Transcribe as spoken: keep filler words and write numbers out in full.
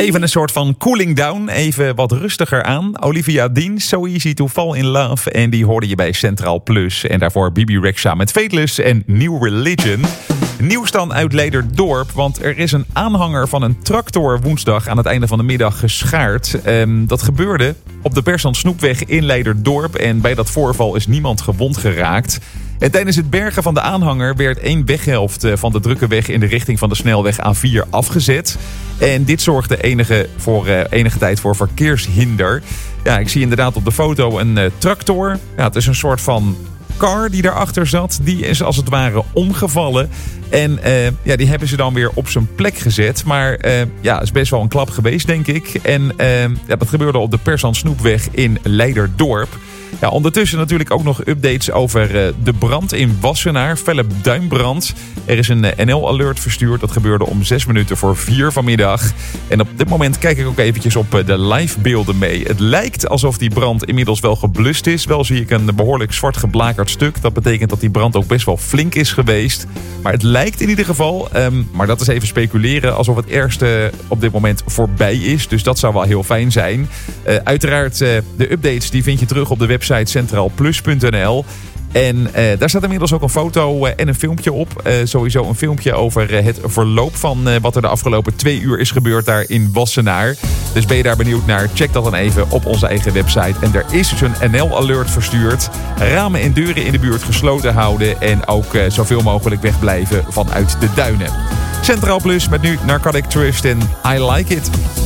Even een soort van cooling down, even wat rustiger aan. Olivia Dean, So Easy to Fall in Love. En die hoorde je bij Centraal Plus. En daarvoor Bibi Rexha met Fateless en New Religion. Nieuws dan uit Leiderdorp, want er is een aanhanger van een tractor woensdag aan het einde van de middag geschaard. Um, dat gebeurde op de Persand Snoepweg in Leiderdorp en bij dat voorval is niemand gewond geraakt. En tijdens het bergen van de aanhanger werd één weghelft van de drukke weg in de richting van de snelweg A vier afgezet. En dit zorgde enige, voor, uh, enige tijd voor verkeershinder. Ja, ik zie inderdaad op de foto een uh, tractor. Ja, het is een soort van car die daarachter zat. Die is als het ware omgevallen. En uh, ja, die hebben ze dan weer op zijn plek gezet. Maar uh, ja, het is best wel een klap geweest, denk ik. En uh, ja, dat gebeurde op de Persand Snoepweg in Leiderdorp. Ja, ondertussen natuurlijk ook nog updates over uh, de brand in Wassenaar. Felle duinbrand. Er is een uh, N L-alert verstuurd. Dat gebeurde om zes minuten voor vier vanmiddag. En op dit moment kijk ik ook eventjes op uh, de livebeelden mee. Het lijkt alsof die brand inmiddels wel geblust is. Wel zie ik een behoorlijk zwart geblakerd stuk. Dat betekent dat die brand ook best wel flink is geweest. Maar het lijkt in ieder geval, um, maar dat is even speculeren, alsof het ergste op dit moment voorbij is. Dus dat zou wel heel fijn zijn. Uh, uiteraard, uh, de updates die vind je terug op de website centraal plus punt n l. En uh, daar staat inmiddels ook een foto uh, en een filmpje op. Uh, sowieso een filmpje over uh, het verloop van uh, wat er de afgelopen twee uur is gebeurd daar in Wassenaar. Dus ben je daar benieuwd naar? Check dat dan even op onze eigen website. En er is dus een N L-alert verstuurd. Ramen en deuren in de buurt gesloten houden. En ook uh, zoveel mogelijk wegblijven vanuit de duinen. Centraal Plus met nu Narcotic Trust en I Like It.